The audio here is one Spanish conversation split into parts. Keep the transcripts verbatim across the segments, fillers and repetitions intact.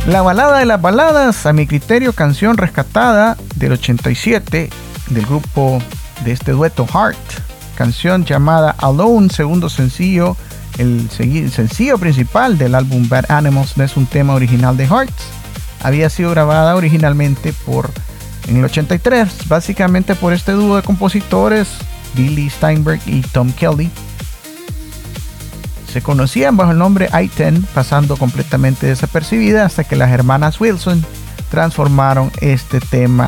La balada de las baladas, a mi criterio, canción rescatada del ochenta y siete del grupo de este dueto Heart, canción llamada Alone, segundo sencillo, el sencillo principal del álbum Bad Animals, no es un tema original de Heart, había sido grabada originalmente por en el ochenta y tres, básicamente por este dúo de compositores, Billy Steinberg y Tom Kelly. Se conocían bajo el nombre I diez, pasando completamente desapercibida hasta que las hermanas Wilson transformaron este tema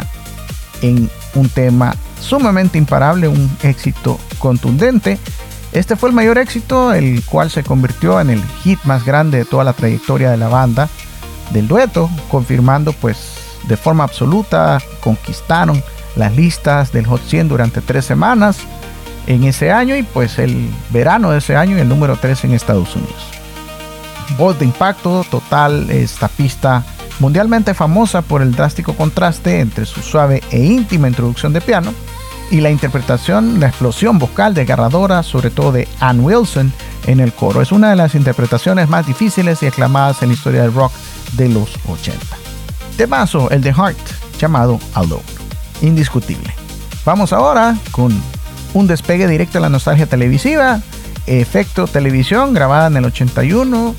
en un tema sumamente imparable, un éxito contundente. Este fue el mayor éxito, el cual se convirtió en el hit más grande de toda la trayectoria de la banda, del dueto, confirmando pues de forma absoluta, conquistaron las listas del Hot cien durante tres semanas en ese año y pues el verano de ese año el número tres en Estados Unidos. Voz de impacto total, esta pista mundialmente famosa por el drástico contraste entre su suave e íntima introducción de piano y la interpretación, la explosión vocal desgarradora, sobre todo de Ann Wilson en el coro. Es una de las interpretaciones más difíciles y aclamadas en la historia del rock de los ochenta. Temazo, el de Heart, llamado Alone, indiscutible. Vamos ahora con un despegue directo a la nostalgia televisiva, efecto televisión, grabada en el ochenta y uno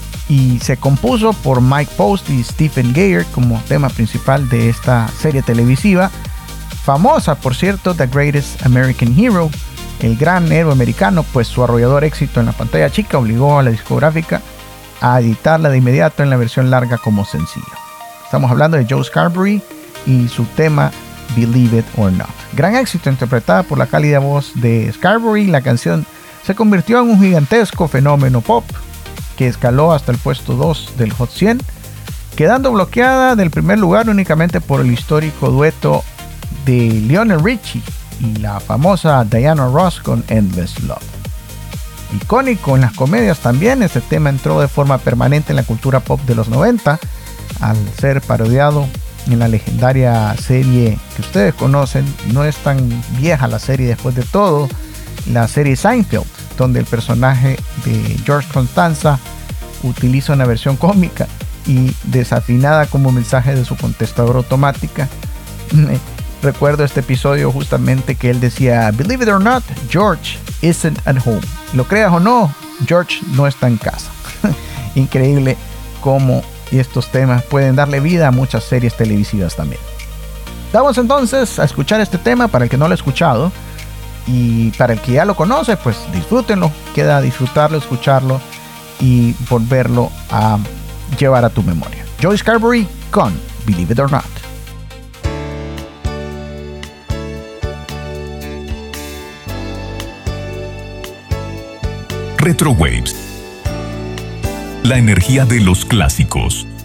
y se compuso por Mike Post y Stephen Geyer como tema principal de esta serie televisiva, famosa por cierto, The Greatest American Hero, el gran héroe americano, pues su arrollador éxito en la pantalla chica obligó a la discográfica a editarla de inmediato en la versión larga como sencillo. Estamos hablando de Joe Scarborough y su tema Believe It or Not. Gran éxito interpretada por la cálida voz de Scarborough. La canción se convirtió en un gigantesco fenómeno pop que escaló hasta el puesto dos del Hot cien, quedando bloqueada del primer lugar únicamente por el histórico dueto de Lionel Richie y la famosa Diana Ross con Endless Love. Icónico en las comedias también, este tema entró de forma permanente en la cultura pop de los noventa al ser parodiado en la legendaria serie que ustedes conocen. No es tan vieja la serie después de todo, la serie Seinfeld, donde el personaje de George Costanza utiliza una versión cómica y desafinada como mensaje de su contestador automática. Recuerdo este episodio justamente que él decía: Believe it or not, George isn't at home. Lo creas o no, George no está en casa. Increíble cómo estos temas pueden darle vida a muchas series televisivas también. Vamos entonces a escuchar este tema para el que no lo ha escuchado, y para el que ya lo conoce, pues disfrútenlo. Queda disfrutarlo, escucharlo y volverlo a llevar a tu memoria. Joe Scarborough con Believe It or Not. Retro Waves, la energía de los clásicos.